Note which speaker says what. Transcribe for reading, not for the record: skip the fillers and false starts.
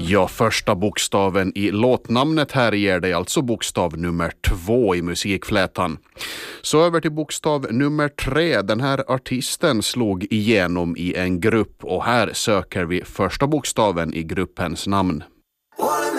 Speaker 1: Ja, första bokstaven i låtnamnet här ger dig alltså bokstav nummer 2 i musikflätan. Så över till bokstav nummer 3. Den här artisten slog igenom i en grupp och här söker vi första bokstaven i gruppens namn.